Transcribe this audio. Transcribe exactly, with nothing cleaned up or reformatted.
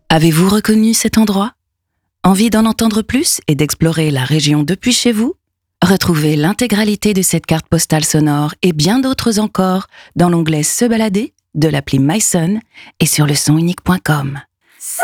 Avez-vous reconnu cet endroit? Envie d'en entendre plus et d'explorer la région depuis chez vous? Retrouvez l'intégralité de cette carte postale sonore et bien d'autres encore dans l'onglet Se balader de l'appli myson et sur le son unique point com.